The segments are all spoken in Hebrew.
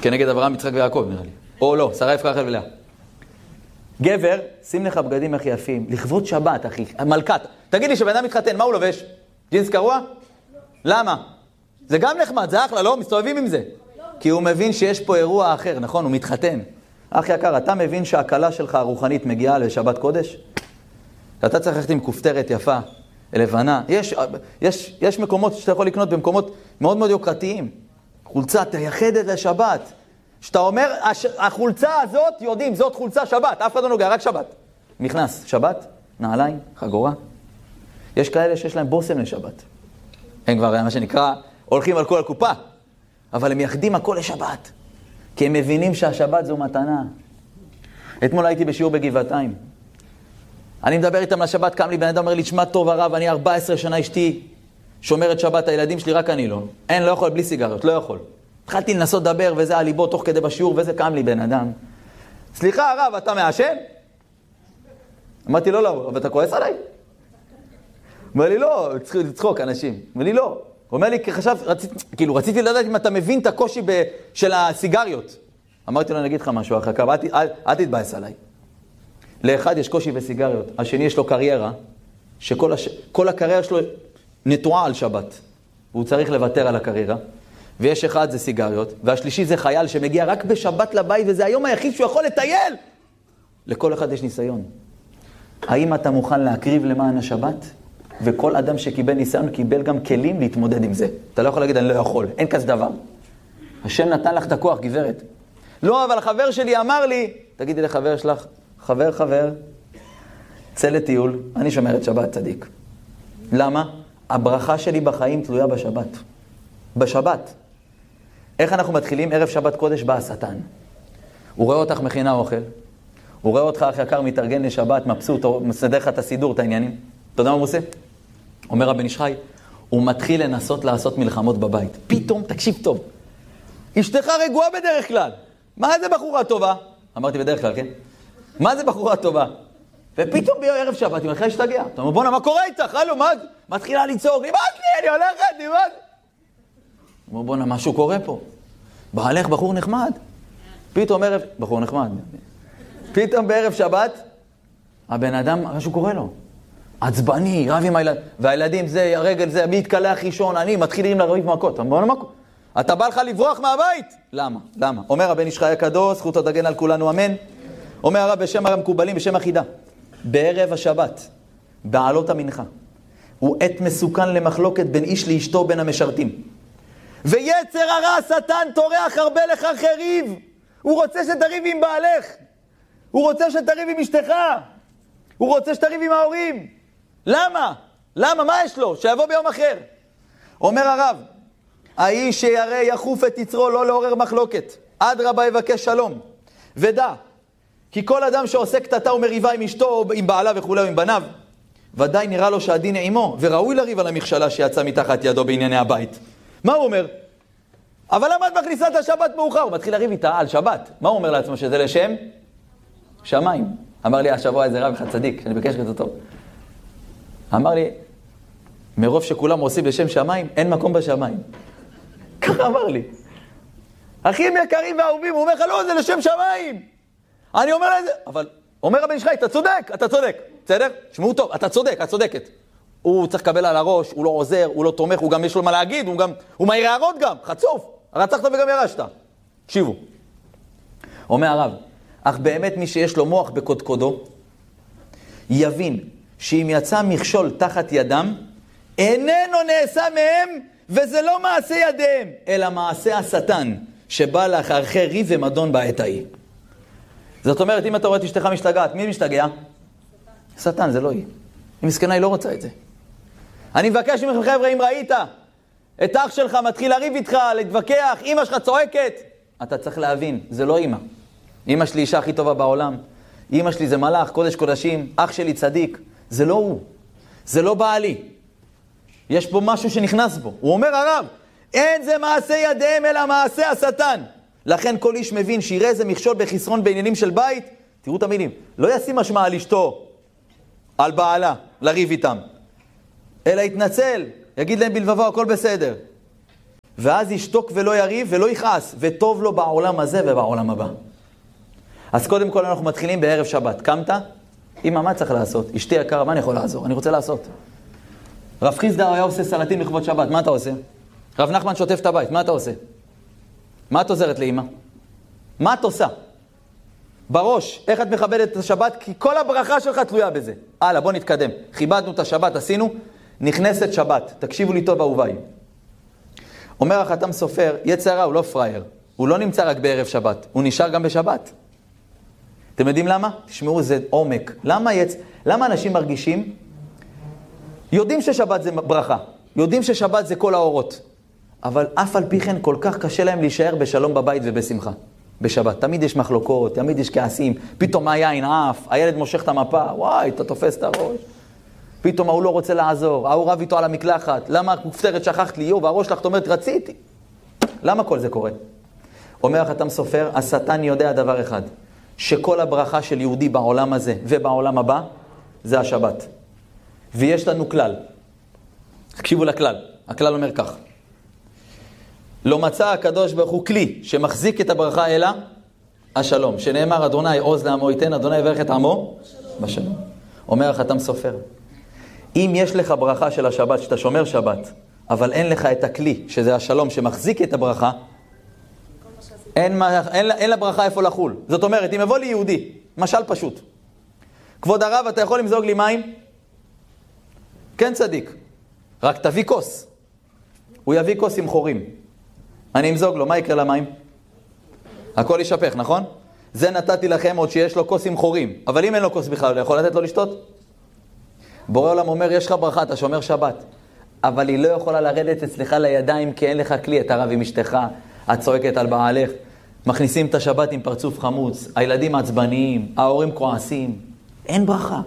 כנגד אברהם, יצחק ויעקב, נראה לי. או לא, שרה, רבקה, רחל ולאה. גבר, שים לך בגדים הכי יפים, לכבוד שבת, אחי, מלכת. תגיד לי, שבן אדם מתחתן, מה הוא לובש? ג'ינס קרוע? למה? זה גם נחמד, זה אחלה, לא? מסתובבים עם זה. כי הוא מבין שיש פה אירוע אחר, נכון? הוא מתחתן. אח יקר, אתה מבין שהקלה שלך הרוחנית מגיעה לשבת קודש? אתה צריך ללכת עם כופתרת יפה, לבנה. יש מקומות שאתה יכול לקנות במקומות מאוד מאוד יוקרתיים. חולצה תייחדת לשבת. שאתה אומר, החולצה הזאת, יודעים, זאת חולצה שבת. אף אחד לא נוגע, רק שבת. נכנס, שבת, נעליים, חגורה. יש כאלה שיש להם בושם לשבת. הם כבר, מה שנקרא, הולכים על כל הקופה. אבל הם יחדים הכל לשבת. כי הם מבינים שהשבת זו מתנה. אתמול הייתי בשיעור בגבעתיים. אני מדבר איתם לשבת, קם לי בן אדם, אומר לי, שמע טוב הרב, אני 14 שנה אשתי שומרת שבת, הילדים שלי רק אני לא. אין, לא יכול, בלי סיגריות, לא יכול. התחלתי לנסות לדבר, וזה על ליבו תוך כדי בשיעור, וזה קם לי בן אדם. סליחה הרב, אתה מעשן? אמרתי, לא, אבל אתה כועס עליי? אומר לי, לא, לצחוק אנשים. אומר לי, לא. הוא אומר לי, רציתי לדעת אם אתה מבין את הקושי של הסיגריות. אמרתי לו, אני אגיד לך משהו, אל תתבאס עליי. לאחד יש קושי בסיגריות, השני יש לו קריירה, שכל הקריירה שלו נטועה על שבת. והוא צריך לוותר על הקריירה. ויש אחד זה סיגריות, והשלישי זה חייל שמגיע רק בשבת לבית, וזה היום היחיד שהוא יכול לטייל. לכל אחד יש ניסיון. האם אתה מוכן להקריב למען השבת? וכל אדם שקיבל ניסיון קיבל גם כלים להתמודד עם זה. אתה לא יכול להגיד, אני לא יכול. אין כזה דבר. השם נתן לך את הכוח, גברת. לא, אבל החבר שלי אמר לי, תגידי לחבר שלך, חבר, צא לטיול, אני שומרת שבת, צדיק. למה? הברכה שלי בחיים תלויה בשבת. בשבת. איך אנחנו מתחילים? ערב שבת קודש בא השטן. הוא רואה אותך מכינה אוכל, הוא רואה אותך אח יקר מתארגן לשבת, מבסוט, הוא מסדר לך את הסידור, את העניינים. אתה יודע מה הוא עושה? אומר הבן איש חי, הוא מתחיל לנסות לעשות מלחמות בבית. פתאום, תקשיב טוב, אשתך רגועה בדרך כלל. מה זה בחורה טובה? אמרתי בדרך כלל, כן? מה זה בחורה טובה? ופתאום בערב שבת, היא מתחילה להשתגע. אתה אומר, בונה, מה קורה איתך? הלו, מה? מתחילה ליצור, נמאס לי, אני הולכת, נמאס. אומר, בונה, משהו קורה פה. בעלך בחור נחמד. פתאום ערב, בחור נחמד. פתאום בערב שבת, הבן אדם, משהו קורה לו. עצבני, רב עם הילדים, והילדים זה, הרגל זה, מי יתקלח ראשון, אני מתחילים לריב מכות. אתה אומר, אתה בא לך לברוח מהבית? למה? אומר הבן איש חי הקדוש, זכותו תגן על כולנו, אמן. אומר הרב בשם המקובלים, בשם החידה. בערב השבת, בעלות המנחה, הוא עת מסוכן למחלוקת בין איש לאשתו בין המשרתים. ויצר הרע השטן טורח הרבה לך חריב. הוא רוצה שתריב עם בעלך. הוא רוצה שתריב עם אשתך. הוא רוצה שתריב עם ההורים. למה? מה יש לו? שיבוא ביום אחר. אומר הרב, האיש שירא יחוף את יצרו לא לעורר מחלוקת. אדרבה יבקש שלום. ודע, כי כל אדם שעושה קטטה ומריבה עם אשתו או עם בעלה וכו' או עם בניו, ודאי נראה לו שהדין עמו, וראוי לריב על המכשלה שיצא מתחת ידו בענייני הבית. מה הוא אומר? אבל למה את מכניסה את השבת מאוחר? הוא מתחיל לריב איתה על שבת. מה הוא אומר לעצמו? שזה לשם? שמיים. אמר לי השבוע איזה רב אחד צדיק, שאני בקשר איתו טוב. אמר לי, מרוב שכולם עושים לשם שמיים, אין מקום בשמיים. ככה אמר לי. אחים יקרים ואהובים, הוא אומר לך, לא, זה לשם שמיים. אני אומר לזה, אבל אומר הבן איש חי, אתה צודק. בסדר? שמעו טוב, אתה צודק, את צודקת. הוא צריך לקבל על הראש, הוא לא עוזר, הוא לא תומך, הוא גם יש לו מה להגיד, הוא מעיר הערות גם, חצוף. רצחת וגם ירשת. תקשיבו. אומר הרב, אך באמת מי שיש לו מוח בקודקודו, יבין שאם יצא מכשול תחת ידם, איננו נעשה מהם, וזה לא מעשה ידיהם, אלא מעשה השטן, שבא לאחרי ריב ומדון בעת ההיא. זאת אומרת, אם אתה רואה את אשתך משתגעת, מי משתגע? שטן, זה לא היא. היא מסכנה, היא לא רוצה את זה. אני מבקש ממך, חבר'ה, אם ראית את אח שלך מתחיל לריב איתך, להתווכח, אמא שלך צועקת, אתה צריך להבין, זה לא אמא. אמא שלי אישה הכי טובה בעולם. אמא שלי זה מלאך, קודש קודשים, אח שלי צדיק. זה לא הוא. זה לא בעלי. יש פה משהו שנכנס בו. הוא אומר הרב, אין זה מעשה ידיהם אלא מעשה השטן. לכן כל איש מבין שיראה איזה מכשול בחסרון בעניינים של בית, תראו את המילים, לא ישים משמע על אשתו, על בעלה, לריב איתם, אלא יתנצל, יגיד להם בלבבו, הכל בסדר. ואז ישתוק ולא יריב ולא יכעס, וטוב לו בעולם הזה ובעולם הבא. אז קודם כל אנחנו מתחילים בערב שבת. קמת? אמא, מה צריך לעשות? אשתי יקרה, מה אני יכול לעזור? אני רוצה לעשות. רב חיסדא היה עושה סלטים לכבוד שבת, מה אתה עושה? רב נחמן שוטף את הבית, מה אתה עושה? מה את עוזרת לאמא? מה את עושה? בראש, איך את מכבדת את השבת? כי כל הברכה שלך תלויה בזה. הלאה, בוא נתקדם. כיבדנו את השבת, עשינו, נכנסת שבת. תקשיבו לי טוב אהוביי. אומר החתם סופר, יצר הרע הוא לא פרייר. הוא לא נמצא רק בערב שבת, הוא נשאר גם בשבת. אתם יודעים למה? תשמעו, זה עומק. למה אנשים מרגישים? יודעים ששבת זה ברכה. יודעים ששבת זה כל האורות. אבל אף על פי כן כל כך קשה להם להישאר בשלום בבית ובשמחה. בשבת. תמיד יש מחלוקות, תמיד יש כעסים. פתאום היין עף, הילד מושך את המפה, וואי, אתה תופס את הראש. פתאום הוא לא רוצה לעזור, ההוא רב איתו על המקלחת. למה מופתרת שכחת לי? והראש שלך אומרת, רציתי. למה כל זה קורה? אומר החתם סופר, השטן יודע דבר אחד. שכל הברכה של יהודי בעולם הזה ובעולם הבא, זה השבת. ויש לנו כלל. תקשיבו לכלל. הכלל אומר כך. לא מצא הקדוש ברוך הוא כלי שמחזיק את הברכה אלא השלום. שנאמר אדוני עוז לעמו ייתן, אדוני יברך את עמו בשלום. אומר החתם סופר. אם יש לך ברכה של השבת, שאתה שומר שבת, אבל אין לך את הכלי, שזה השלום שמחזיק את הברכה, אין לה ברכה איפה לחול. זאת אומרת, אם יבוא לי יהודי, משל פשוט. כבוד הרב, אתה יכול למזוג לי מים? כן צדיק. רק תביא כוס. הוא יביא כוס עם חורים. אני אמזוג לו, מה יקרה למים? הכל יישפך, נכון? זה נתתי לכם עוד שיש לו כוס עם חורים. אבל אם אין לו כוס בכלל, יכול לתת לו לשתות? בורא עולם אומר, יש לך ברכה, אתה שומר שבת. אבל היא לא יכולה לרדת אצלך לידיים, כי אין לך כלי. אתה רב עם אשתך, את צועקת על בעלך. מכניסים את השבת עם פרצוף חמוץ. הילדים עצבניים, ההורים כועסים. אין ברכה.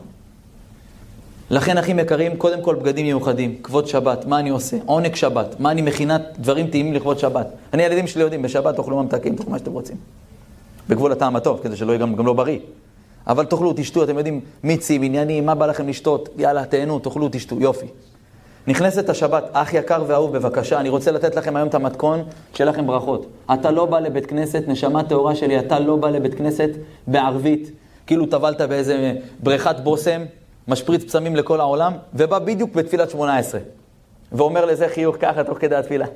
לכן, אחים יקרים, קודם כל בגדים מיוחדים, כבוד שבת, מה אני עושה? עונג שבת, מה אני מכינה דברים טעימים לכבוד שבת. אני, הילדים שלי יודעים, בשבת תאכלו ממתקים, תאכלו מה שאתם רוצים. בגבול הטעם הטוב, כדי שלא יהיה גם לא בריא. אבל תאכלו, תשתו, אתם יודעים, מיצים, עניינים, מה בא לכם לשתות? יאללה, תהנו, תאכלו, תשתו, יופי. נכנסת השבת, אח יקר ואהוב, בבקשה, אני רוצה לתת לכם היום את המתכון של לכם ברכות. אתה לא בא לבית כנסת, נשמה תאורה שלי, אתה לא בא לבית כנסת בערבית, כאילו טבלת באיזה בריכת בוסם, משפריץ פסמים לכל העולם, ובא בדיוק בתפילת 18. ואומר לזה חיוך ככה תוך כדי התפילה.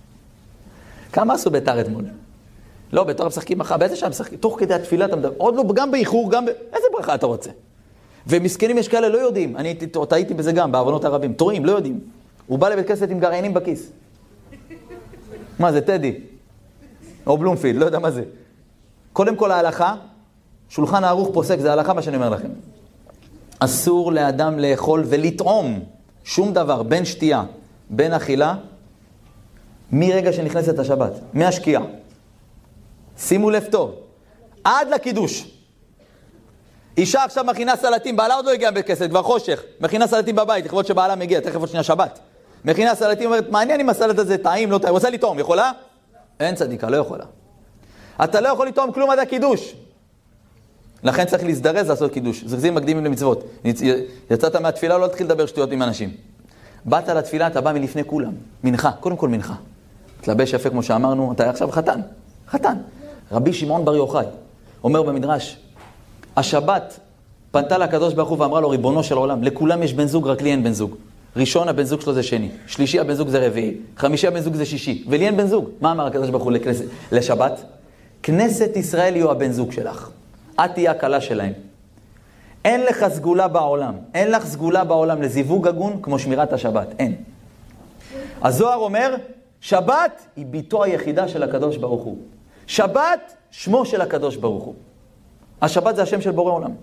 כמה עשו ביתר אתמול? לא, ביתר משחקים מחר, באיזה שעה משחקים? תוך כדי התפילה אתה מדבר, עוד לא, גם באיחור, גם איזה ברכה אתה רוצה? ומסכנים יש כאלה לא יודעים, אני הייתי בזה גם, בעוונות הרבים, טועים, לא יודעים. הוא בא לבית כנסת עם גרעינים בכיס. מה זה, טדי? או בלומפילד, לא יודע מה זה. קודם כל ההלכה, שולחן הערוך פוסק, זה ההלכה מה שאני אומר לכם. אסור לאדם לאכול ולטעום שום דבר, בין שתייה, בין אכילה, מרגע שנכנסת השבת, מהשקיעה. שימו לב טוב, עד לקידוש. אישה עכשיו מכינה סלטים, בעלה עוד לא הגיעה בכסת, כבר חושך. מכינה סלטים בבית, לכבוד שבעלה מגיע, תכף עוד שנייה שבת. מכינה סלטים, אומרת, מעניין אם הסלט הזה טעים, לא טעים, רוצה לטעום, יכולה? אין צדיקה, לא יכולה. אתה לא יכול לטעום כלום עד הקידוש. לכן צריך להזדרז לעשות קידוש. זרזים מקדימים למצוות. יצאת מהתפילה, לא תתחיל לדבר שטויות עם אנשים. באת לתפילה, אתה בא מלפני כולם. מנחה, קודם כל מנחה. תלבש יפה כמו שאמרנו, אתה עכשיו חתן. חתן. רבי שמעון בר יוחאי אומר במדרש, השבת פנתה לקדוש ברוך הוא ואמרה לו, ריבונו של עולם, לכולם יש בן זוג, רק לי אין בן זוג. ראשון הבן זוג שלו זה שני, שלישי הבן זוג זה רביעי, חמישי הבן זוג זה שישי, ולי אין בן זוג. מה אמר הקדוש ברוך הוא לשבת? כנסת ישראל יהיו הבן זוג שלך. את תהיה הקלה שלהם. אין לך סגולה בעולם, אין לך סגולה בעולם לזיווג הגון כמו שמירת השבת, אין. הזוהר אומר, שבת היא ביתו היחידה של הקדוש ברוך הוא. שבת שמו של הקדוש ברוך הוא. השבת זה השם של בורא עולם.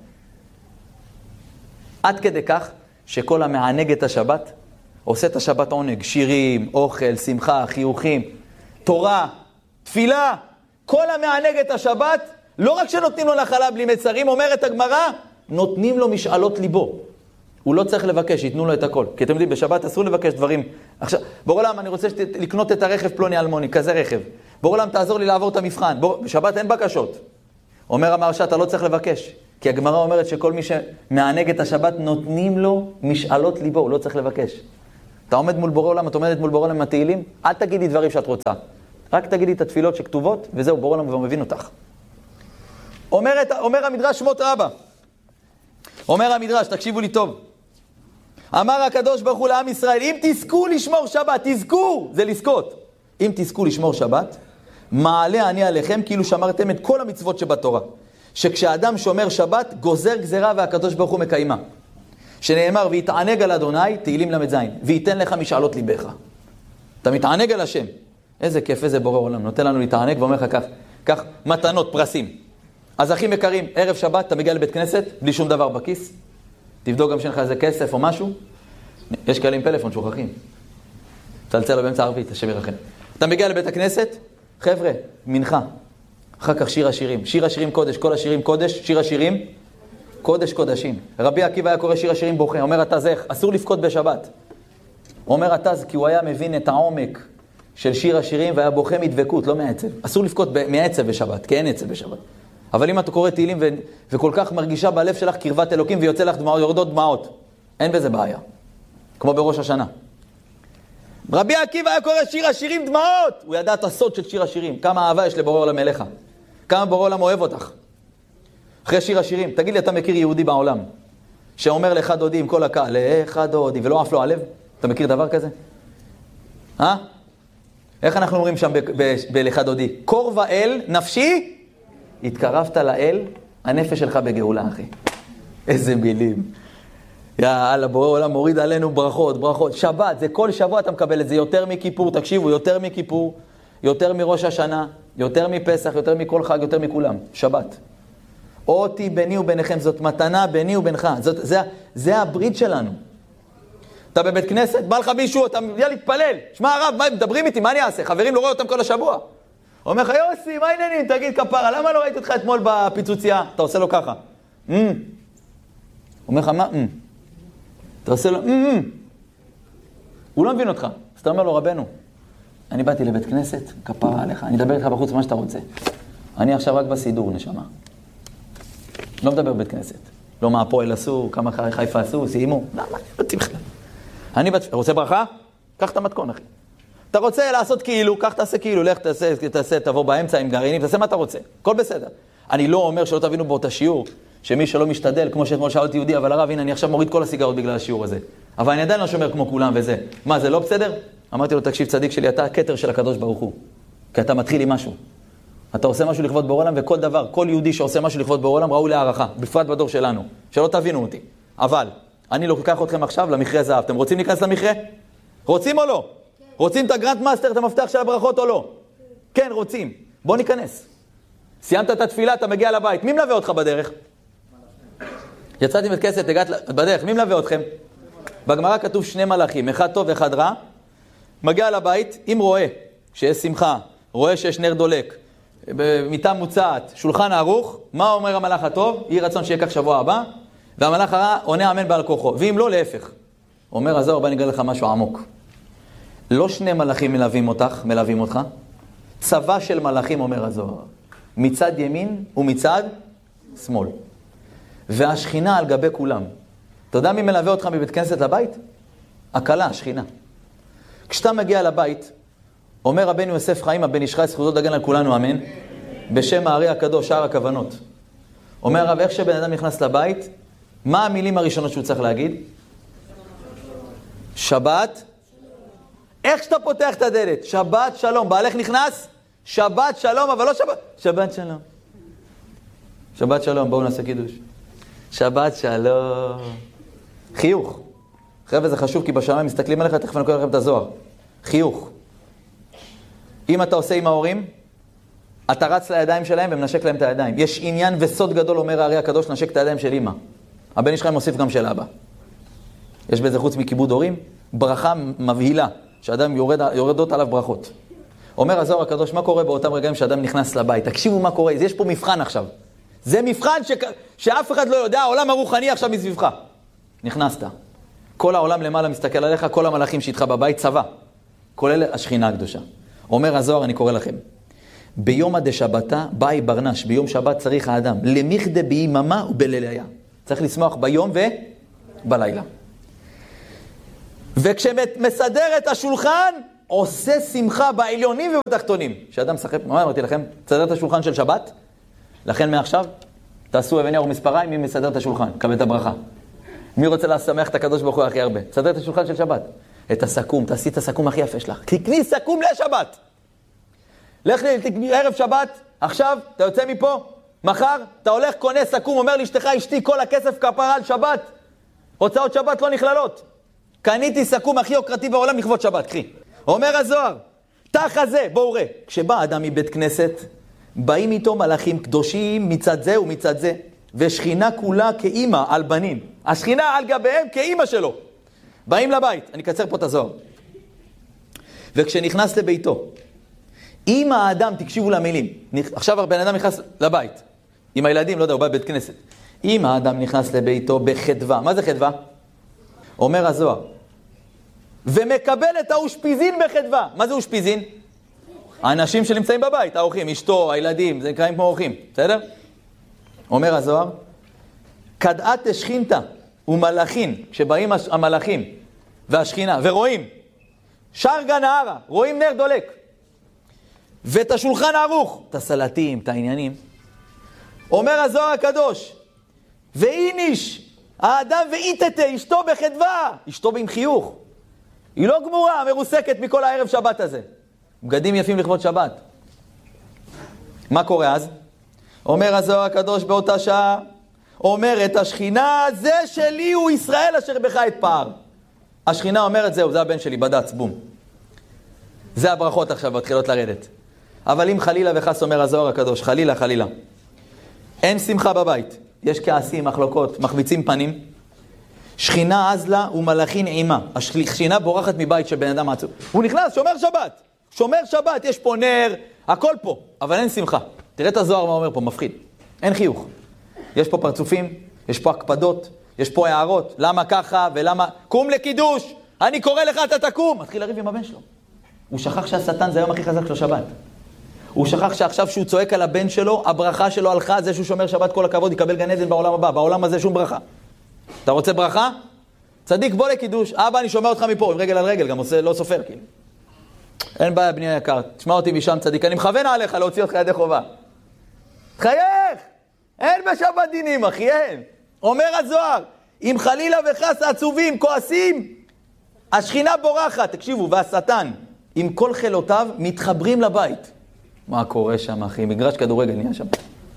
עד כדי כך שכל המענג את השבת, עושה את השבת עונג, שירים, אוכל, שמחה, חיוכים, תורה, תפילה, כל המענג את השבת, לא רק שנותנים לו נחלה בלי מצרים, אומרת הגמרא, נותנים לו משאלות ליבו. הוא לא צריך לבקש, ייתנו לו את הכל. כי אתם יודעים, בשבת אסור לבקש דברים. עכשיו, בורא עולם, אני רוצה לקנות את הרכב פלוני אלמוני, כזה רכב. בורא עולם, תעזור לי לעבור את המבחן. בשבת אין בקשות. אומר המהרש"א, אתה לא צריך לבקש. כי הגמרא אומרת שכל מי שמענג את השבת, נותנים לו משאלות ליבו, הוא לא צריך לבקש. אתה עומד מול בורא עולם, את עומדת מול בורא עולם עם התהילים, אל תגידי דברים שאת רוצה. רק תגידי את התפילות שכתובות, וזהו, בורא עולם כבר מבין אותך. אומר המדרש שמות רבה. אומר המדרש, תקשיבו לי טוב. אמר הקדוש ברוך הוא לעם ישראל, אם תזכו לשמור שבת, תזכו, זה לזכות. אם תזכו לשמור שבת, מעלה אני עליכם כאילו שמרתם את כל המצוות שבתורה. שכשאדם שומר שבת, גוזר גזרה והקדוש ברוך הוא מקיימה. שנאמר, ויתענג על אדוני, תהילים ל"ז, וייתן לך משאלות ליבך. אתה מתענג על השם. איזה כיף, איזה בורא עולם. נותן לנו להתענג ואומר לך כך מתנות, פרסים. אז אחים יקרים, ערב שבת, אתה מגיע לבית כנסת, בלי שום דבר בכיס. תבדוק גם שאין לך איזה כסף או משהו. יש כאלה עם פלאפון שוכחים. צלצל לו באמצע ערבית, השם ירחם. אתה מגיע לבית הכנסת, חבר'ה, מנחה. אחר כך שיר השירים. שיר השירים קודש, כל השירים קודש, שיר השירים קודש קודשים. רבי עקיבא היה קורא שיר השירים בוכה, אומר התז איך, אסור לפקוד בשבת. אומר התז כי הוא היה מבין את העומק של שיר השירים והיה בוכה מדבקות, לא מעצב. אסור לפקוד מעצב בשבת, כי אין עצב בשבת. אבל אם אתה קורא תהילים וכל כך מרגישה בלב שלך קרבת אלוקים ויוצא לך דמעות, יורדות דמעות, אין בזה בעיה. כמו בראש השנה. רבי עקיבא היה קורא שיר השירים דמעות. הוא ידע את הסוד של שיר השירים. כמה אהבה יש לבורא עולם אליך. כמה בורא עולם אוהב אותך. אחרי שיר השירים, תגיד לי, אתה מכיר יהודי בעולם שאומר לך דודי עם כל הקהל, לך דודי, ולא עף לו הלב? אתה מכיר דבר כזה? איך אנחנו אומרים שם בלך דודי? קור ואל נפשי, התקרבת לאל, הנפש שלך בגאולה, אחי. איזה מילים. יאללה, בורא עולם מוריד עלינו ברכות, ברכות. שבת, זה כל שבוע אתה מקבל את זה, יותר מכיפור, תקשיבו, יותר מכיפור, יותר מראש השנה, יותר מפסח, יותר מכל חג, יותר מכולם. שבת. אותי ביני וביניכם, זאת מתנה ביני ובינך. זה הברית שלנו. אתה בבית כנסת, בא לך מישהו, אתה מגיע להתפלל. שמע הרב, מה, מדברים איתי, מה אני אעשה? חברים לא רואה אותם כל השבוע. אומר לך, יוסי, מה העניינים? תגיד כפרה, למה לא ראיתי אותך אתמול בפיצוציה? אתה עושה לו ככה. אומר לך, מה? אתה עושה לו, הוא לא מבין אותך. אז אתה אומר לו, רבנו, אני באתי לבית כנסת, כפרה עליך, אני אדבר איתך בחוץ מה שאתה רוצה. אני עכשיו רק בסידור, נשמה. לא מדבר בבית כנסת. לא מה הפועל עשו, כמה חיפה עשו, סיימו. לא, מה, אני בכלל. אני רוצה ברכה? קח את המתכון, אחי. אתה רוצה לעשות כאילו, קח תעשה כאילו, לך תעשה, תבוא באמצע עם גרעינים, תעשה מה אתה רוצה. הכל בסדר. אני לא אומר שלא תבינו באותה שיעור, שמי שלא משתדל, כמו שאתמול שאלתי יהודי, אבל הרב, הנה, אני עכשיו מוריד כל הסיגרות בגלל השיעור הזה. אבל אני עדיין לא שומר כמו כולם וזה. מה, זה לא בסדר? אמרתי לו, תקשיב צדיק שלי, אתה הכתר של הקדוש ברוך הוא. כי אתה מתחיל עם משהו. אתה עושה משהו לכבוד בורא עולם, וכל דבר, כל יהודי שעושה משהו לכבוד בורא עולם, ראוי להערכה, בפרט בדור שלנו. שלא תבינו אותי. אבל, אני לוקח אתכם עכשיו למכרה זהב. אתם רוצים להיכנס למכרה? רוצים או לא? רוצים את הגרנד מאסטר, את המפתח של הברכות או לא? כן, רוצים. בוא ניכנס. סיימת את התפילה, אתה מגיע לבית. מי מלווה אותך בדרך? יצאתי מבית כנסת, הגעת בדרך. מי מלווה אתכם? בגמרא כתוב 2 מלאכים, אחד טוב ואחד רע. מגיע לבית, אם רואה שיש שמחה, רואה שיש נר דולק, מיטה מוצעת, שולחן ערוך, מה אומר המלאך הטוב? יהי רצון שיהיה כך שבוע הבא, והמלאך הרע עונה אמן בעל כוחו. ואם לא, להפך. אומר הזוהר, בא נגלה לך משהו עמוק. לא 2 מלאכים מלווים אותך, צבא של מלאכים, אומר הזוהר. מצד ימין ומצד שמאל. והשכינה על גבי כולם. אתה יודע מי מלווה אותך מבית כנסת לבית? הקלה, השכינה. כשאתה מגיע לבית, אומר רבנו יוסף חיים, הבן איש חי, זכותו תגן על כולנו, אמן. בשם הארי הקדוש, שער הכוונות. אומר הרב, איך שבן אדם נכנס לבית, מה המילים הראשונות שהוא צריך להגיד? שבת. איך שאתה פותח את הדלת? שבת שלום. בעלך נכנס? שבת שלום, אבל לא שבת. שבת שלום. שבת שלום, בואו נעשה קידוש. שבת שלום. חיוך. חבר'ה, זה חשוב, כי בשמיים מסתכלים עליך, תכף אני קורא לכם את הזוהר. חיוך. אם אתה עושה עם ההורים, אתה רץ לידיים שלהם ומנשק להם את הידיים. יש עניין וסוד גדול, אומר הארי הקדוש, נשק את הידיים של אמא. הבן איש חיים מוסיף גם של אבא. יש בזה חוץ מכיבוד הורים, ברכה מבהילה, שאדם יורדות עליו ברכות. אומר הזוהר הקדוש, מה קורה באותם רגעים שאדם נכנס לבית? תקשיבו מה קורה, יש פה מבחן עכשיו. זה מבחן שאף אחד לא יודע, העולם הרוחני עכשיו מסביבך. נכנסת. כל העולם למעלה מסתכל עליך, כל המלאכים שאיתך בבית, צבא. כולל השכינה הקדושה. אומר הזוהר, אני קורא לכם. ביום הדשבתה, באי ברנש, ביום שבת צריך האדם, למכדה ביממה ובליליה. צריך לשמוח ביום ובלילה. וכשמסדר את השולחן, עושה שמחה בעליונים ובתחתונים. כשאדם משחק, מה אמרתי לכם? מסדר את השולחן של שבת, לכן מעכשיו, תעשו אבני אור מספריים, מי מסדר את השולחן, קבל את הברכה. מי רוצה לשמח את הקדוש ברוך הוא הכי הרבה? תסדר את השולחן של שבת. את הסכום, תעשי את הסכום הכי יפה שלך. תקני סכום לשבת. לך לי, ערב שבת, עכשיו, אתה יוצא מפה, מחר, אתה הולך, קונה סכום, אומר לאשתך, אשתי, כל הכסף כפרה על שבת. הוצאות שבת לא נכללות. קניתי סכום הכי יוקרתי בעולם לכבוד שבת, קחי. אומר הזוהר, תח הזה, בואו ראה. כשבא אדם מבית כנסת, באים איתו מלאכים קדושים מצד זה ומצד זה, ושכינה כולה כאימא על בנים. השכינה על גביהם כאימא שלו. באים לבית, אני אקצר פה את הזוהר. וכשנכנס לביתו, אם האדם, תקשיבו למילים, עכשיו הבן אדם נכנס לבית, עם הילדים, לא יודע, הוא בא בבית כנסת. אם האדם נכנס לביתו בחדווה, מה זה חדווה? אומר הזוהר, ומקבל את האושפיזין בחדווה. מה זה אושפיזין? האנשים שנמצאים בבית, האורחים, אשתו, הילדים, זה נקראים כמו אורחים, בסדר? אומר הזוהר, כדעת השכינתה ומלאכין, כשבאים המלאכים והשכינה ורואים, שרגה נהרה, רואים נר דולק, ואת השולחן ערוך, את הסלטים, את העניינים. אומר הזוהר הקדוש, ואיניש, האדם ואיתתה, אשתו בחדווה, אשתו עם חיוך. היא לא גמורה, מרוסקת מכל הערב שבת הזה. בגדים יפים לכבוד שבת. מה קורה אז? אומר הזוהר הקדוש באותה שעה, אומרת השכינה, זה שלי הוא ישראל אשר בך את פער. השכינה אומרת, זהו, זה הבן שלי, בדץ, בום. זה הברכות עכשיו, מתחילות לרדת. אבל אם חלילה וחס אומר הזוהר הקדוש, חלילה, חלילה, אין שמחה בבית, יש כעסים, מחלוקות, מחביצים פנים, שכינה עזלה ומלאכין עימה. השכינה בורחת מבית של בן אדם עצוב. הוא נכנס, שומר שבת. שומר שבת, יש פה נר, הכל פה, אבל אין שמחה. תראה את הזוהר מה אומר פה, מפחיד. אין חיוך. יש פה פרצופים, יש פה הקפדות, יש פה הערות. למה ככה ולמה? קום לקידוש, אני קורא לך, אתה תקום. מתחיל לריב עם הבן שלו. הוא שכח שהשטן זה היום הכי חזק של שבת. הוא שכח שעכשיו שהוא צועק על הבן שלו, הברכה שלו הלכה, זה שהוא שומר שבת כל הכבוד, יקבל גן עדן בעולם הבא. בעולם הזה שום ברכה. אתה רוצה ברכה? צדיק, בוא לקידוש. אבא, אני שומע אותך מפה, עם רגל על רגל, גם עושה, לא סופר, כאילו. אין בעיה, בני היקר. תשמע אותי משם, צדיק. אני מכוון עליך להוציא אותך ידי חובה. חייך! אין בשבת דינים, אחי, אין. אומר הזוהר, אם חלילה וחס עצובים, כועסים, השכינה בורחת, תקשיבו, והשטן, עם כל חילותיו, מתחברים לבית. מה קורה שם, אחי? מגרש כדורגל נהיה שם.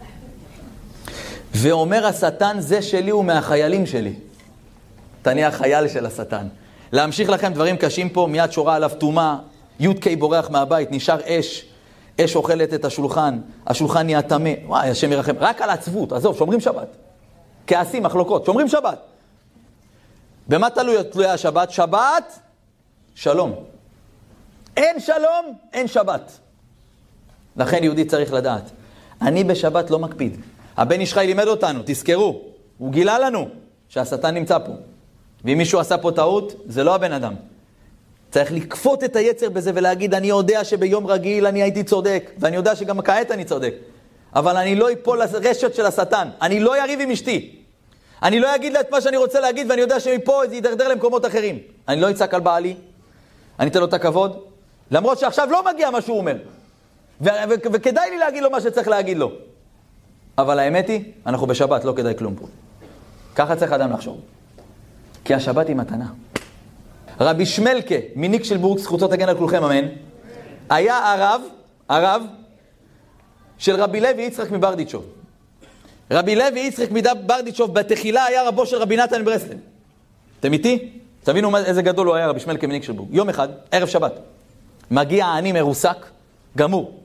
ואומר השטן, זה שלי הוא מהחיילים שלי. אתה נהיה חייל של השטן. להמשיך לכם דברים קשים פה, מיד שורה עליו תומה, יודקי בורח מהבית, נשאר אש, אש אוכלת את השולחן, השולחן נהיה טמא. וואי, השם ירחם, רק על העצבות, עזוב, שומרים שבת. כעסים, מחלוקות, שומרים שבת. במה תלויה השבת? שבת, שלום. אין שלום, אין שבת. לכן יהודי צריך לדעת. אני בשבת לא מקפיד. הבן איש חי לימד אותנו, תזכרו. הוא גילה לנו שהשטן נמצא פה. ואם מישהו עשה פה טעות, זה לא הבן אדם. צריך לקפות את היצר בזה ולהגיד, אני יודע שביום רגיל אני הייתי צודק, ואני יודע שגם כעת אני צודק. אבל אני לא אפול לרשת של השטן. אני לא יריב עם אשתי. אני לא אגיד לה את מה שאני רוצה להגיד, ואני יודע שמפה זה יידרדר למקומות אחרים. אני לא אצעק על בעלי, אני אתן לו את הכבוד, למרות שעכשיו לא מגיע מה שהוא אומר. וכדאי לי להגיד לו מה שצריך להגיד לו. אבל האמת היא, אנחנו בשבת, לא כדאי כלום פה. ככה צריך אדם לחשוב. כי השבת היא מתנה. רבי שמלכה, מניקשלבורג, זכותו תגן על כולכם, אמן. היה הרב של רבי לוי יצחק מברדיצ'וב. רבי לוי יצחק מברדיצ'וב בתחילה היה רבו של רבי נתן ברסלב. אתם איתי? תבינו איזה גדול הוא היה רבי שמלכה מניקשלבורג. יום אחד, ערב שבת, מגיע העני מרוסק, גמור.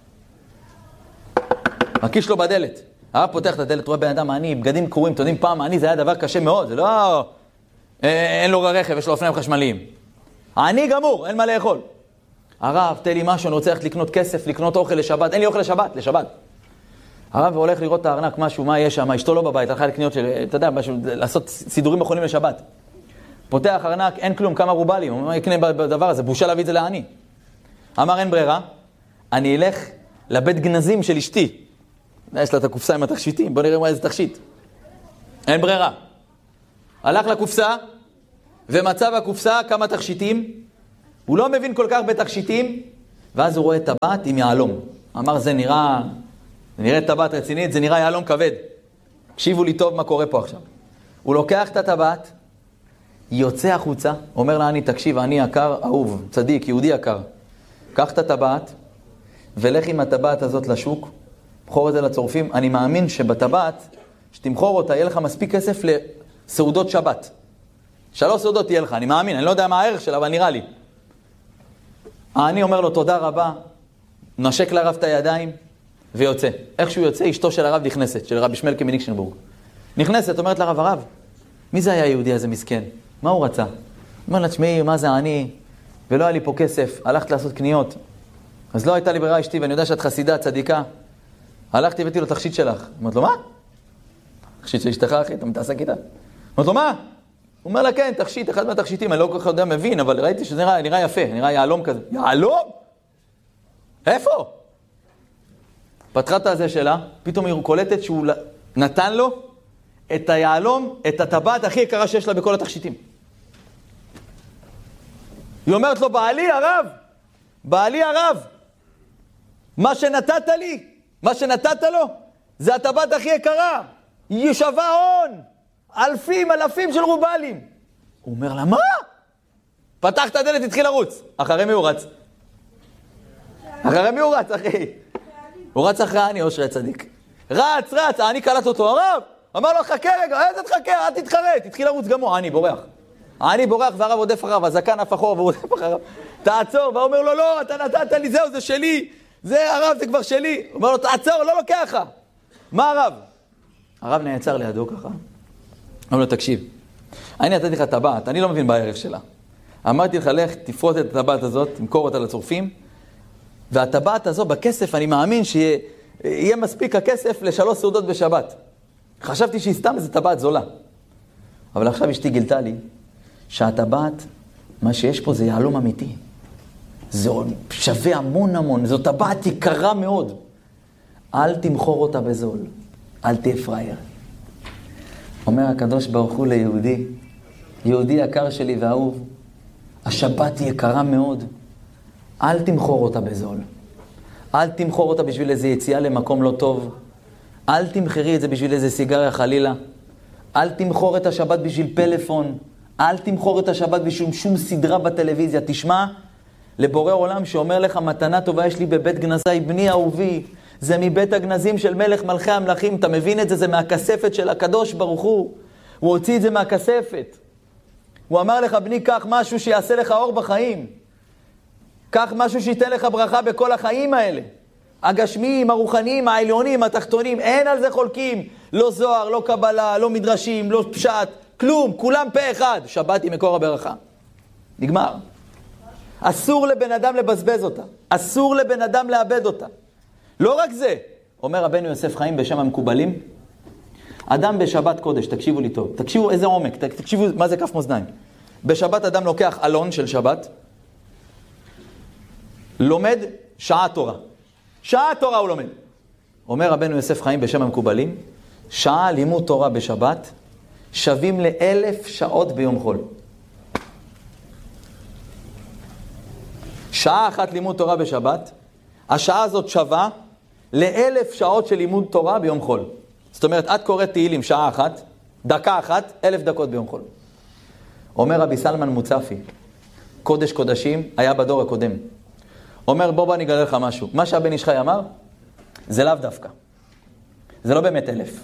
מקיש לו בדלת. הרב פותח את הדלת, רואה בן אדם העני, בגדים קרועים, אתם יודעים, פעם העני זה היה דבר קשה מאוד, זה לא... אין לו רכב, יש לו אופניים חשמליים. העני גמור, אין מה לאכול. הרב, תן לי משהו, אני רוצה ללכת לקנות כסף, לקנות אוכל לשבת. אין לי אוכל לשבת. הרב הולך לראות את הארנק, משהו, מה יש שם, אשתו לא בבית, הלכה לקניות של, אתה יודע, משהו, לעשות סידורים אחרונים לשבת. פותח ארנק, אין כלום, כמה רובלים, הוא יקנה בדבר הזה, בושה להביא את זה לעני. אמר, אין ברירה, אני אלך לבית גנזים של אשתי. יש לה את הקופסה עם התכשיטים, בוא נראה מה איזה תכשיט. אין ברירה. הלך לקופסה, ומצא בקופסה כמה תכשיטים, הוא לא מבין כל כך בתכשיטים, ואז הוא רואה טבעת עם יעלום. אמר, זה נראה טבעת רצינית, זה נראה יעלום כבד. תקשיבו לי טוב מה קורה פה עכשיו. הוא לוקח את הטבעת, יוצא החוצה, אומר לה, אני תקשיב, אני יקר, אהוב, צדיק, יהודי יקר. קח את הטבעת, ולך עם הטבעת הזאת לשוק, בחור את זה לצורפים. אני מאמין שבטבעת, שתמחור אותה, יהיה לך מספיק כסף לסעודות שבת. 3 סעודות תהיה לך, אני מאמין, אני לא יודע מה הערך שלה, אבל נראה לי. אני אומר לו, תודה רבה, נשק לרב את הידיים, ויוצא. איך שהוא יוצא, אשתו של הרב נכנסת, של רבי שמלקה מניקשנבורג. נכנסת, אומרת לרב, הרב, מי זה היה היהודי הזה מסכן? מה הוא רצה? אומר לה, תשמעי, מה זה אני? ולא היה לי פה כסף, הלכת לעשות קניות. אז לא הייתה לי ברירה אשתי, ואני יודע שאת חסידה, צדיקה. הלכתי והבאתי לו תכשיט שלך. אמרת לו, מה? תכשיט של אשתך, אחי, אתה מתעסק איתה? אמרת לו, מה? הוא אומר לה, כן, תכשיט, אחד מהתכשיטים, אני לא כל כך יודע מבין, אבל ראיתי שזה נראה יפה, נראה יעלום כזה. יעלום? איפה? פתחה את הזה שלה, פתאום היא קולטת שהוא נתן לו את היעלום, את הטבעת הכי יקרה שיש לה בכל התכשיטים. היא אומרת לו, בעלי הרב, מה שנתת לי, מה שנתת לו, זה הטבעת הכי יקרה. היא שווה הון, אלפים של רובלים. הוא אומר לה, מה? פתח את הדלת, התחיל לרוץ. אחרי מי הוא רץ? אחי? הוא רץ אחרי אני, אושרי צדיק. רץ, אני קלט אותו, הרב. אמר לו, חכה רגע, איזה תחכה, אל תתחרט. התחיל לרוץ גם הוא, אני בורח, והרב עודף אחריו, הזקן אף אחור, והוא עודף אחריו. תעצור, והוא אומר לו, לא, אתה נתת לי, זהו, זה שלי. זה הרב, זה כבר שלי. הוא אומר לו, תעצור, לא לוקח לך. מה הרב? הרב נעצר לידו ככה. אמר לו, תקשיב, אני נתתי לך טבעת, אני לא מבין בערך שלה. אמרתי לך, לך, תפרוט את הטבעת הזאת, תמכור אותה לצורפים, והטבעת הזו בכסף, אני מאמין שיהיה מספיק הכסף ל3 סעודות בשבת. חשבתי שהיא סתם איזו טבעת זולה. אבל עכשיו אשתי גילתה לי שהטבעת, מה שיש פה זה יעלום אמיתי. זה שווה המון, זו טבעת יקרה מאוד. אל תמכור אותה בזול, אל תהיה פרייר. אומר הקדוש ברוך הוא ליהודי, יהודי יקר שלי ואהוב, השבת היא יקרה מאוד, אל תמכור אותה בזול. אל תמכור אותה בשביל איזו יציאה למקום לא טוב. אל תמכרי את זה בשביל איזה סיגריה חלילה. אל תמכור את השבת בשביל פלאפון. אל תמכור את השבת בשביל שום סדרה בטלוויזיה. תשמע, לבורא עולם שאומר לך, מתנה טובה יש לי בבית גנזי, בני אהובי. זה מבית הגנזים של מלך מלכי המלכים. אתה מבין את זה? זה מהכספת של הקדוש ברוך הוא. הוא הוציא את זה מהכספת. הוא אמר לך, בני, קח משהו שיעשה לך אור בחיים. קח משהו שייתן לך ברכה בכל החיים האלה. הגשמיים, הרוחניים, העליונים, התחתונים, אין על זה חולקים. לא זוהר, לא קבלה, לא מדרשים, לא פשט, כלום, כולם פה אחד. שבת היא מקור הברכה. נגמר. אסור לבן אדם לבזבז אותה. אסור לבן אדם לאבד אותה. לא רק זה, אומר רבנו יוסף חיים בשם המקובלים, אדם בשבת קודש, תקשיבו לי טוב, תקשיבו איזה עומק, תקשיבו מה זה כף מאזניים. בשבת אדם לוקח אלון של שבת, לומד שעה תורה הוא לומד. אומר רבנו יוסף חיים בשם המקובלים, שעה לימוד תורה בשבת, שווים ל1,000 שעות ביום חול. שעה אחת לימוד תורה בשבת, השעה הזאת שווה ל1,000 שעות של לימוד תורה ביום חול. זאת אומרת, את קוראת תהילים שעה אחת, דקה אחת, 1,000 דקות ביום חול. אומר רבי סלמן מוצפי, קודש קודשים היה בדור הקודם. אומר, בוא נגלה לך משהו. מה שהבן איש חי אמר, זה לאו דווקא. זה לא באמת 1,000.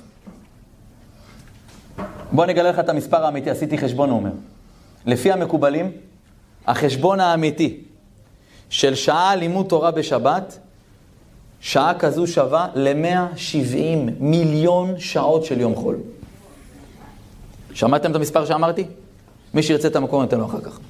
בוא נגלה לך את המספר האמיתי, עשיתי חשבון, הוא אומר. לפי המקובלים, החשבון האמיתי של שעה לימוד תורה בשבת, שעה כזו שווה ל170 מיליון שעות של יום חול. שמעתם את המספר שאמרתי? מי שירצה את המקום ניתן לו אחר כך.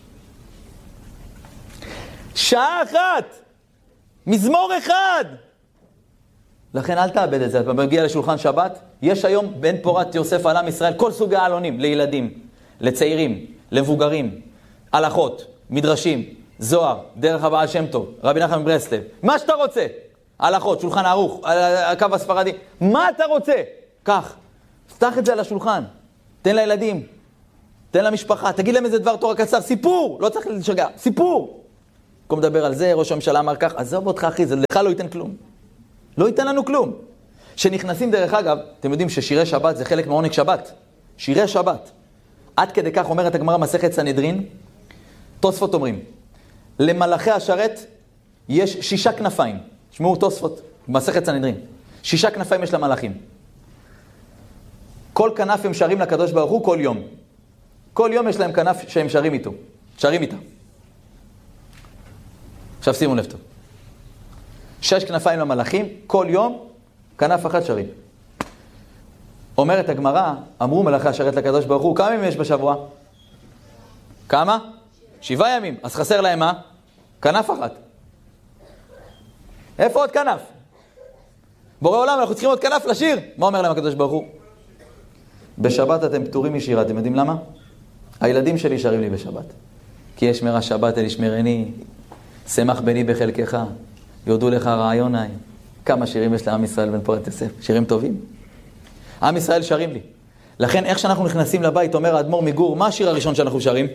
שעה אחת! מזמור אחד! לכן אל תאבד את זה. אתה מגיע לשולחן שבת, יש היום בן פורת יוסף על עם ישראל, כל סוגי העלונים, לילדים, לצעירים, למבוגרים, הלכות, מדרשים, זוהר, דרך הבעל שם טוב, רבי נחמן מברסלב, מה שאתה רוצה. הלכות, שולחן ערוך, הקו הספרדי, מה אתה רוצה? קח, פתח את זה על השולחן, תן לילדים. תן למשפחה, תגיד להם איזה דבר תורה קצר, סיפור, לא צריך לשגע, סיפור. במקום לדבר על זה, ראש הממשלה אמר כך, עזוב אותך אחי, זה לך לא ייתן כלום. לא ייתן לנו כלום. שנכנסים דרך אגב, אתם יודעים ששירי שבת זה חלק מעונג שבת. שירי שבת. עד כדי כך אומרת הגמרא מסכת סנהדרין, תוספות אומרים, למלאכי השרת יש 6 כנפיים. שמעו תוספות, מסכת סנהדרין. 6 כנפיים יש למלאכים. כל כנף הם שרים לקדוש ברוך הוא כל יום. כל יום יש להם כנף שהם שרים איתו. שרים איתה. עכשיו שימו לב טוב. 6 כנפיים למלאכים, כל יום כנף אחת שרים. אומרת הגמרא, אמרו מלאכי השרת לקדוש ברוך הוא, כמה ימים יש בשבוע? כמה? 7 ימים. אז חסר להם מה? כנף אחת. איפה עוד כנף? בורא עולם, אנחנו צריכים עוד כנף לשיר. מה אומר להם הקדוש ברוך הוא? בשבת אתם פטורים משירה, אתם יודעים למה? הילדים שלי שרים לי בשבת. כי יש מרע שבת אל ישמרני, שמח בני בחלקך, יודו לך רעיוני. כמה שירים יש לעם ישראל בן פורת יוסף? שירים טובים. עם ישראל שרים לי. לכן איך שאנחנו נכנסים לבית, אומר האדמו"ר מגור, מה השיר הראשון שאנחנו שרים?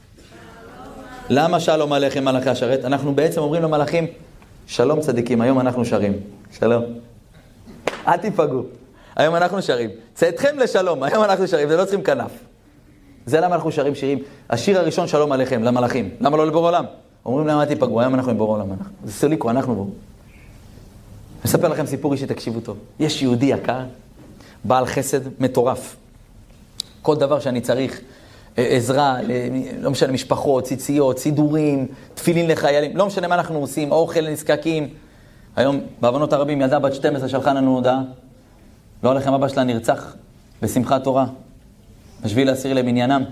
למה שלום עליכם מלאכי השרת? אנחנו בעצם אומרים למלאכים, שלום צדיקים, היום אנחנו שרים. שלום. אל תיפגעו. היום אנחנו שרים. צאתכם לשלום, היום אנחנו שרים, זה לא צריכים כנף. זה למה אנחנו שרים שירים. השיר הראשון שלום עליכם, למלאכים. למה לא לבורא עולם? אומרים להם, אל תיפגעו, היום אנחנו לבורא עולם. זה סוליקו, אנחנו בו. אספר לכם סיפור אישי, תקשיבו טוב. יש יהודי יקר, בעל חסד מטורף. כל דבר שאני צריך, עזרה, לא משנה, משפחות, ציציות, סידורים, תפילין לחיילים, לא משנה מה אנחנו עושים, אוכל לנזקקים. היום, בעוונות הרבים, ילדה בת 12 שלחה לנו הודעה, לא עליכם, אבא שלה נרצח בשמחת תורה, בשביל להסיר למניינם.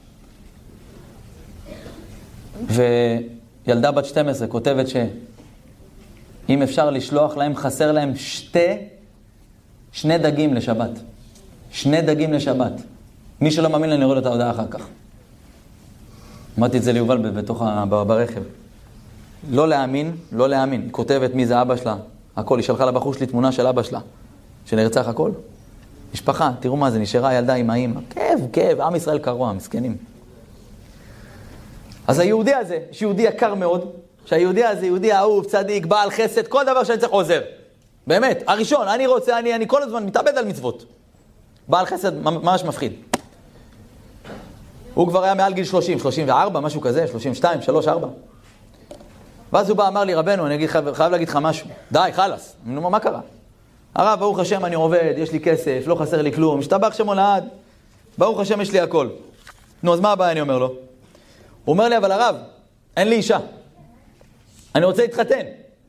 וילדה בת 12 כותבת שאם אפשר לשלוח להם, חסר להם 2 דגים לשבת. 2 דגים לשבת. מי שלא מאמין לי, נראה לו את ההודעה אחר כך. אמרתי את זה ליובל ברכב. לא להאמין, לא להאמין. היא כותבת מי זה אבא שלה, הכל. היא שלחה לבחור שלי תמונה של אבא שלה, שנרצח הכל. משפחה, תראו מה זה, נשארה ילדה עם האמא. כאב, עם ישראל קרוע, מסכנים. אז היהודי הזה, שיהודי יקר מאוד, שהיהודי הזה, יהודי אהוב, צדיק, בעל חסד, כל דבר שאני צריך עוזר. באמת, הראשון, אני רוצה, אני כל הזמן מתאבד על מצוות. בעל חסד ממש מפחיד. הוא כבר היה מעל גיל 30, 34, משהו כזה, 32, 3, 4. ואז הוא בא, אמר לי, רבנו, אני חייב להגיד לך משהו. די, חלס. מה קרה? הרב, ברוך השם, אני עובד, יש לי כסף, לא חסר לי כלום, משתבח שמו לעד. ברוך השם, יש לי הכל. נו, אז מה הבעיה, אני אומר לו? הוא אומר לי, אבל הרב, אין לי אישה. אני רוצה להתחתן.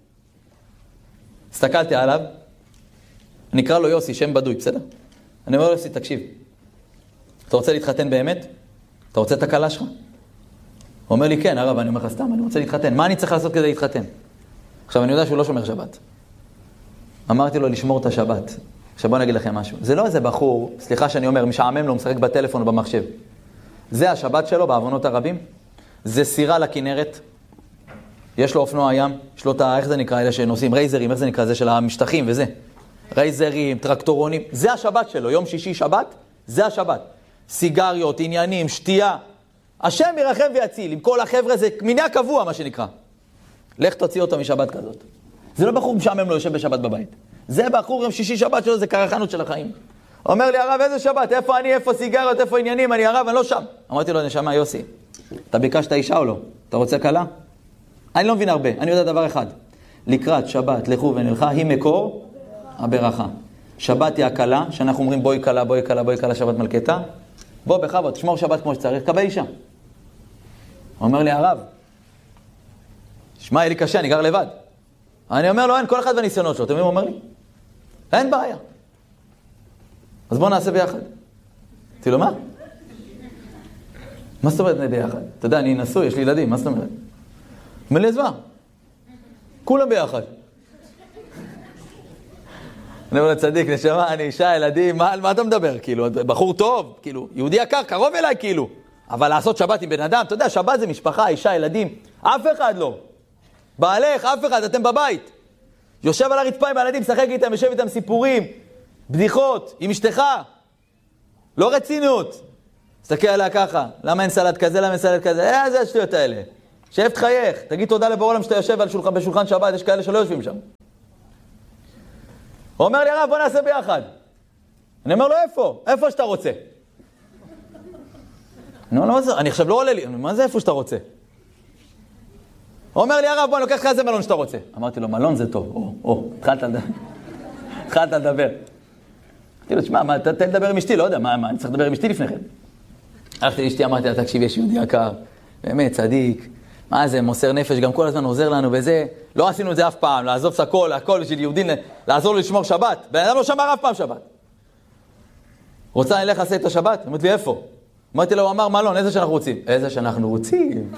הסתכלתי עליו, אני אקרא לו יוסי, שם בדוי, בסדר? אני אומר לו, יוסי, תקשיב. אתה רוצה להתחתן באמת? אתה רוצה את הקלה שלך? הוא אומר לי, כן, הרב, אני אומר לך סתם, אני רוצה להתחתן. מה אני צריך לעשות כדי להתחתן? עכשיו, אני יודע שהוא לא שומר שבת. אמרתי לו לשמור את השבת. עכשיו בוא נגיד לכם משהו. זה לא איזה בחור, סליחה שאני אומר, משעמם לו, משחק בטלפון או במחשב. זה השבת שלו, בעוונות הרבים. זה סירה לכנרת. יש לו אופנוע ים, יש לו את איך זה נקרא, אלה שנוסעים, רייזרים, איך זה נקרא, זה של המשטחים וזה. רייזרים, טרקטורונים, זה השבת שלו. יום שישי שבת, זה השבת. סיגריות, עניינים, שתייה. השם ירחם ויציל. עם כל החבר'ה זה מיני הקבוע, מה שנקרא. לך תוציא אותו משבת כזאת. זה לא בחור משעמם לו יושב בשבת בבית. זה בחור יום שישי שבת שלו, זה קרחנות של החיים. אומר לי, הרב, איזה שבת? איפה אני, איפה סיגריות, איפה עניינים? אני הרב, אני לא שם. אמרתי לו, נשמה, יוסי, אתה ביקשת אישה או לא? אתה רוצה קלה? אני לא מבין הרבה. אני יודע דבר אחד. לקראת שבת, לכו ונלכה, היא מקור הברכה. שבת היא הקלה, שאנחנו אומרים בואי קלה, בואי קלה, בואי קלה, שבת מלכתה. בוא בכבוד, תשמור שבת כמו שצריך, קבל אישה. אומר לי, הרב, שמע, יהיה לי קשה, אני גר לבד. אני אומר לו, אין, כל אחד בניסיונות שלו. אתם יודעים, הוא אומר לי? אין בעיה. אז בואו נעשה ביחד. אמרתי לו, מה? מה זאת אומרת ביחד? אתה יודע, אני נשוי, יש לי ילדים, מה זאת אומרת? אומר לי, אז מה? כולם ביחד. אני אומר לצדיק, נשמה, אני אישה, ילדים, מה אתה מדבר? כאילו, בחור טוב, כאילו, יהודי יקר, קרוב אליי, כאילו. אבל לעשות שבת עם בן אדם, אתה יודע, שבת זה משפחה, אישה, ילדים. אף אחד לא. בעלך, אף אחד, אתם בבית. יושב על הרצפה עם הילדים, שחק איתם, יושב איתם סיפורים, בדיחות, עם אשתך. לא רצינות. מסתכל עליה ככה, למה אין סלט כזה, למה אין סלט כזה, זה השטויות האלה. שב תחייך, תגיד תודה לבורא עולם שאתה יושב בשולחן שבת, יש כאלה שלא יושבים שם. הוא אומר לי, הרב, בוא נעשה ביחד. אני אומר לו, איפה? איפה שאתה רוצה. אני עכשיו לא עולה לי, מה זה איפה שאתה רוצה? הוא אומר לי, הרב, בוא, אני לוקח לך איזה מלון שאתה רוצה. אמרתי לו, מלון זה טוב. התחלת לדבר. אמרתי לו, תשמע, תן לדבר עם אשתי, לא יודע, מה, אני צריך לדבר עם אשתי לפני כן. הלכתי לאשתי, אמרתי לה, תקשיב, יש יהודי יקר, באמת, צדיק, מה זה, מוסר נפש, גם כל הזמן עוזר לנו וזה. לא עשינו את זה אף פעם, לעזוב את הכל של יהודים, לעזור לו לשמור שבת. בן אדם לא שמר אף פעם שבת. רוצה נלך לעשות את השבת? אמרתי לי, איפה? אמרתי לו, הוא אמר, מלון, איזה שאנחנו רוצים? איזה שאנחנו רוצים?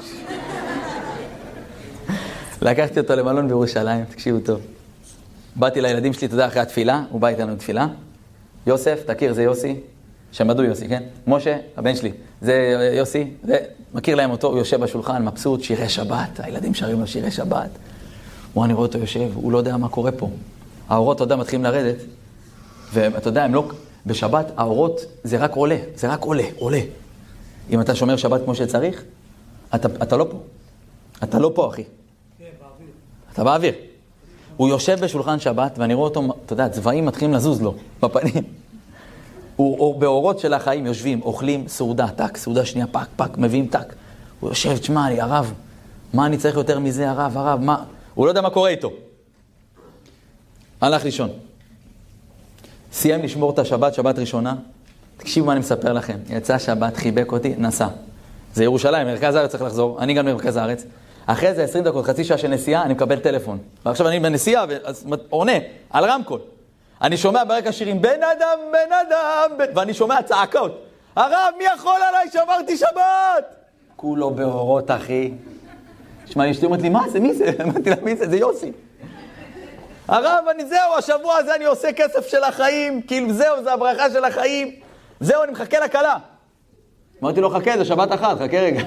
לקחתי אותו למלון בירושלים, תקשיבו טוב. באתי לילדים שלי, תודה, אחרי התפילה, הוא בא איתנו לתפילה. יוסף, תכיר, זה יוסי. שמדו יוסי, כן? משה, הבן שלי. זה יוסי, מכיר להם אותו, הוא יושב בשולחן, מבסוט, שירי שבת. הילדים שרים לו שירי שבת. אני רואה אותו יושב, הוא לא יודע מה קורה פה. האורות, אתה יודע, מתחילים לרדת. ואתה יודע, הם לא... בשבת, האורות זה רק עולה. אם אתה שומר שבת כמו שצריך, אתה לא פה. אתה לא פה, אחי. אתה באוויר. הוא יושב בשולחן שבת, ואני רואה אותו, אתה יודע, צבעים מתחילים לזוז לו, בפנים. הוא באורות של החיים יושבים, אוכלים סעודה, טק, סעודה שנייה, פק, מביאים טק. הוא יושב, תשמע לי, הרב, מה אני צריך יותר מזה, הרב, מה? הוא לא יודע מה קורה איתו. הלך לישון. סיים לשמור את השבת, שבת ראשונה. תקשיבו מה אני מספר לכם. יצא שבת, חיבק אותי, נסע. זה ירושלים, מרכז הארץ צריך לחזור. אני גם למרכז הארץ. אחרי זה 20 דקות, חצי שעה של נסיעה, אני מקבל טלפון. ועכשיו אני בנסיעה, עונה, על רמקול. אני שומע ברקע שירים, בן אדם, ואני שומע צעקות. הרב, מי יכול עליי? שברתי שבת! כולו באורות, אחי. שמע, אשתי אומרת לי, מה זה? מי זה? אמרתי לה, מי זה? זה יוסי. הרב, זהו, השבוע הזה אני עושה כסף של החיים, כאילו זהו, זה הברכה של החיים. זהו, אני מחכה לקלה. אמרתי לו, חכה, זה שבת אחת, חכה רגע.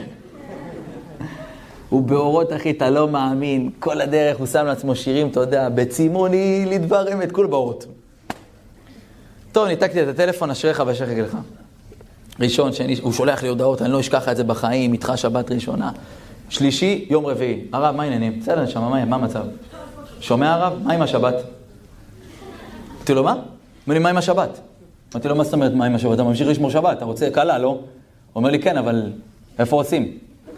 הוא באורות, אחי, אתה לא מאמין. כל הדרך הוא שם לעצמו שירים, אתה יודע, בצימוני לדבר אמת, כול באורות. טוב, ניתקתי את הטלפון, אשריך ואשריך רגלך. ראשון, שני, הוא שולח לי הודעות, אני לא אשכח את זה בחיים, איתך שבת ראשונה. שלישי, יום רביעי. הרב, מה העניינים? בסדר, נשמה, מה המצב? שומע הרב? מה עם השבת? אמרתי לו, מה? אומר לי, מה עם השבת? אמרתי לו, מה זאת אומרת, מה עם השבת? אתה ממשיך לשמור שבת, אתה רוצה קלה, לא? הוא אומר לי, כן, אבל איפה עושים?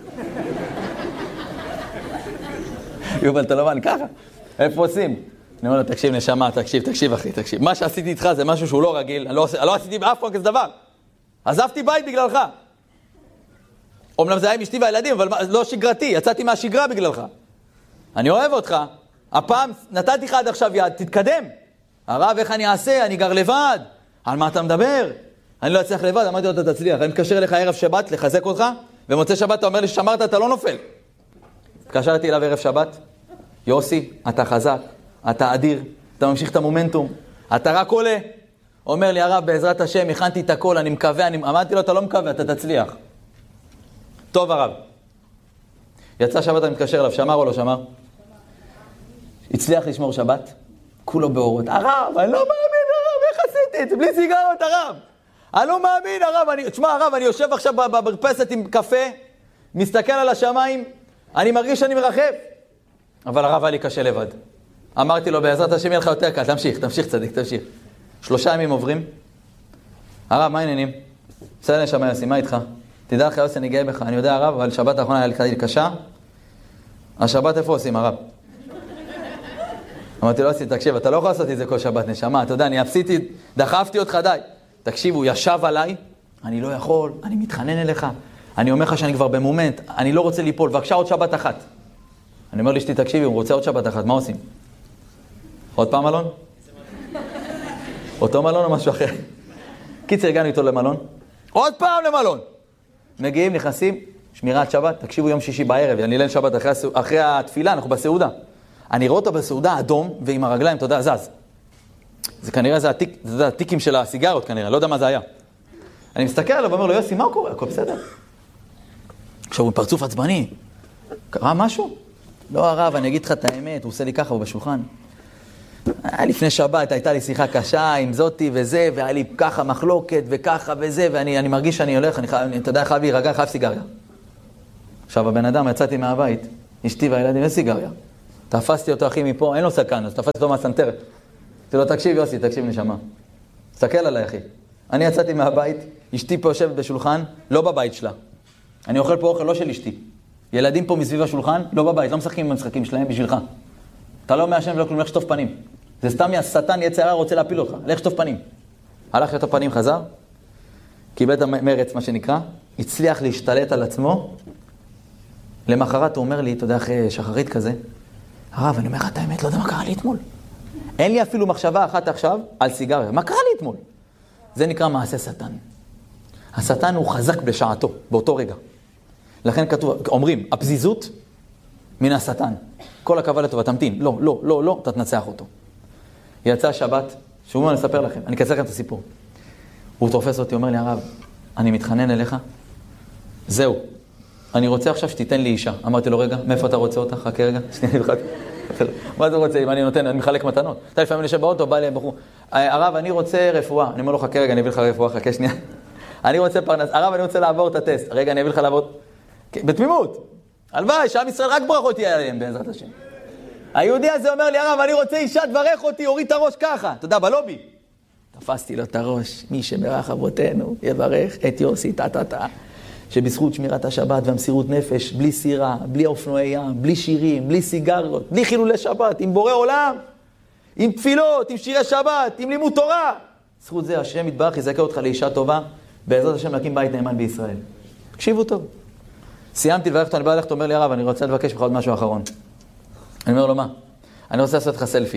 יובל, אתה לא מאן ככה? איפה עושים? אני אומר לו, תקשיב נשמה, תקשיב אחי, תקשיב. מה שעשיתי איתך זה משהו שהוא לא רגיל, אני לא עשיתי באף פעם כזה דבר. עזבתי בית בגללך. אומנם זה היה עם אשתי והילדים, אבל לא שגרתי, יצאתי מהשגרה בגללך. אני אוהב אותך. הפעם נתתי לך עד עכשיו יד, תתקדם. הרב, איך אני אעשה? אני גר לבד. על מה אתה מדבר? אני לא אצליח לבד, אמרתי לו, אתה תצליח. אני מתקשר אליך ערב שבת, לחזק אותך, ומוצא שבת אתה אומר לי, ששמרת, אתה לא נופל. התקשרתי אליו ערב שבת, יוסי, אתה חזק, אתה אדיר, אתה ממשיך את המומנטום, אתה רק עולה. אומר לי, הרב, בעזרת השם, הכנתי את הכל, אני מקווה, אמרתי לו, אתה לא מקווה, אתה תצליח. טוב, הרב. יצא שבת, אני מתקשר אליו, שמר או לא שמר? הצליח לשמור שבת, כולו באורות. הרב, אני לא מאמין, הרב, איך עשיתי את זה? בלי סיגרות, הרב. אני לא מאמין, הרב. תשמע, הרב, אני יושב עכשיו במרפסת עם קפה, מסתכל על השמיים, אני מרגיש שאני מרחב. אבל הרב היה לי קשה לבד. אמרתי לו, בעזרת השם יהיה לך יותר קל, תמשיך צדיק, תמשיך. 3 ימים עוברים. הרב, מה העניינים? בסדר נשמה יוסי, מה איתך? תדע לך יוסי, אני גאה בך. אני יודע הרב, אבל שבת האחרונה היה לי קשה. השבת איפה עושים, הרב? אמרתי לו, יוסי, תקשיב, אתה לא יכול לעשות את זה כל שבת נשמה. אתה יודע, אני דחפתי אותך די. תקשיב, הוא ישב עליי, אני לא יכול, אני מתחנן אליך. אני אומר לך שאני כבר במומנט, אני לא רוצה ליפול, בבקשה עוד שבת אחת. אני אומר לאשתי, תקשיבי, הוא רוצה עוד שבת אחת, מה עושים? עוד פעם מלון? אותו מלון או משהו אחר? קיצר, הגענו איתו למלון. עוד פעם למלון! מגיעים, נכנסים, שמירת שבת, תקשיבו יום שישי בערב, אני ליל שבת אחרי התפילה, אנחנו בסעודה. אני רואה אותו בסעודה אדום, ועם הרגליים, אתה יודע, זז. זה כנראה, זה הטיקים של הסיגרות כנראה, לא יודע מה זה היה. אני מסתכל עליו ואומר לו, יוסי, מה קורה? הכל בסדר? עכשיו הוא פרצוף עצבני. קרה משהו? לא הרב, אני אגיד לך את האמת, הוא עושה לי ככה, הוא בשולחן. לפני שבת הייתה לי שיחה קשה עם זאתי וזה, והיה לי ככה מחלוקת וככה וזה, ואני מרגיש שאני הולך, אתה יודע, חייב להירגע, חייב סיגריה. עכשיו הבן אדם, יצאתי מהבית, אשתי והילדים, אין סיגריה. תפסתי אותו אחי מפה, אין לו סכן, אז תפסתי אותו מהסנטר. אמרתי לו, תקשיב יוסי, תקשיב נשמה. תסתכל עליי אחי. אני יצאתי מהבית, אשתי פה יושבת בשולחן, לא בבית שלה. אני אוכל פה אוכל לא של אשתי. ילדים פה מסביב השולחן, לא בבית, לא משחקים במשחקים שלהם בשבילך. אתה לא מאשם ולא כלום, לך שטוף פנים. זה סתם השטן יצר הרע רוצה להפיל אותך, לך שטוף פנים. הלך לשטוף פנים, חזר, קיבל את המרץ, מה שנקרא, הצליח להשתלט על עצמו. למחרת הוא אומר לי, אתה יודע, אחרי שחרית כזה, הרב, אני אומר לך את האמת, לא יודע מה קרה לי אתמול. אין לי אפילו מחשבה אחת עכשיו על סיגריה. מה קרה לי אתמול? זה נקרא מעשה שטן. השטן הוא חזק בשעתו, באותו רגע. לכן כתוב, אומרים, הפזיזות מן השטן. כל הכבוד לטובה, תמתין. לא, לא, לא, לא, אתה תנצח אותו. יצא שבת, שוב אני אספר לכם, אני אקצר לכם את הסיפור. הוא תופס אותי, אומר לי, הרב, אני מתחנן אליך, זהו. אני רוצה עכשיו שתיתן לי אישה. אמרתי לו, רגע, מאיפה אתה רוצה אותה? חכה רגע. מה אתה רוצה? אם אני נותן, אני מחלק מתנות. אתה לפעמים נשב באוטו, בא אליהם בחור. הרב, אני רוצה רפואה. אני אומר לו, חכה רגע, אני אביא לך רפואה, חכה שנייה. אני רוצה פרנס. הרב, אני רוצה לעבור את הטסט. רגע, אני אביא לך לעבור... בתמימות. הלוואי, שעם ישראל רק ברכות יהיה עליהם, בעזרת השם. היהודי הזה אומר לי, הרב, אני רוצה אישה, תברך אותי, הוריד את הראש ככה. אתה יודע, בלובי. תפסתי לו את הראש. מי שברך אבותינו יברך את יוסי, טה-טה-טה. שבזכות שמירת השבת והמסירות נפש, בלי סירה, בלי אופנועי ים, בלי שירים, בלי סיגריות, בלי חילולי שבת, עם בורא עולם, עם תפילות, עם שירי שבת, עם לימוד תורה. זכות זה, השם יתברך, יזכה אותך לאישה טובה, בעזרת השם להקים בית נאמן בישראל. תקשיבו טוב. סיימתי לברך אותו, אני בא ללכת, אומר לי, הרב, אני רוצה לבקש ממך עוד משהו אחרון. אני אומר לו, מה? אני רוצה לעשות לך סלפי.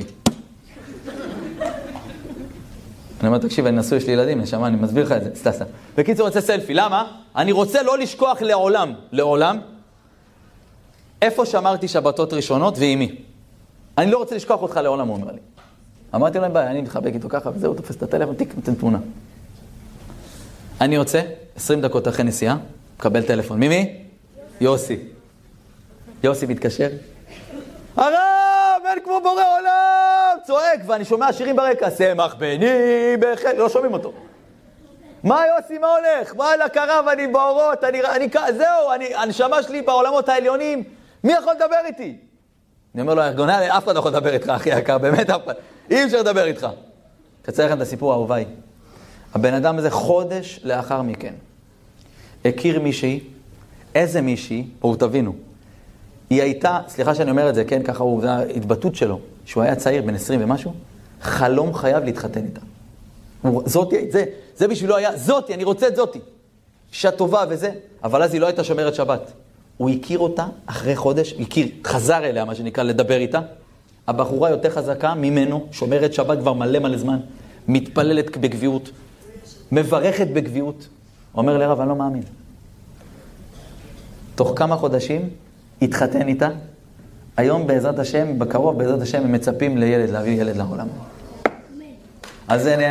אני אומר, תקשיב, אני נשוי, יש לי ילדים, נשמה, אני מסביר לך את זה, סטסה. בקיצור, רוצה סלפי, למה? אני רוצה לא לשכוח לעולם, איפה שמרתי שבתות ראשונות ועימי. אני לא רוצה לשכוח אותך לעולם, הוא אומר לי. אמרתי להם, ביי, אני מתחבק איתו ככה, וזהו, תופס את הטלפון, תיק, נותן תמונה. אני יוצא, 20 דקות אחרי נסיעה, מקבל טלפון. ממי? יוסי. יוסי מתקשר. הרב, אין כמו בורא עולם! צועק, ואני שומע שירים ברקע. שמח בני בחל, לא שומעים אותו. מה יוסי, מה הולך? מה על הקרב, אני באורות, זהו, הנשמה שלי בעולמות העליונים. מי יכול לדבר איתי? אני אומר לו, אף אחד לא יכול לדבר איתך, אחי יקר, באמת אף אחד. אי אפשר לדבר איתך. קצר לכם את הסיפור האהוביי. הבן אדם הזה חודש לאחר מכן הכיר מישהי, איזה מישהי, פה תבינו, היא הייתה, סליחה שאני אומר את זה, כן, ככה הוא, זה ההתבטאות שלו, שהוא היה צעיר, בן 20 ומשהו, חלום חייב להתחתן איתה. זאתי, זה בשבילו היה, זאתי, אני רוצה את זאתי. אישה טובה וזה, אבל אז היא לא הייתה שומרת שבת. הוא הכיר אותה אחרי חודש, חזר אליה, מה שנקרא, לדבר איתה. הבחורה יותר חזקה ממנו, שומרת שבת כבר מלא זמן, מתפללת בגביעות, מברכת בגביעות. אומר לרב, אני לא מאמין. תוך כמה חודשים, התחתן איתה. היום בעזרת השם, בקרוב בעזרת השם, הם מצפים לילד, להביא ילד לעולם. אז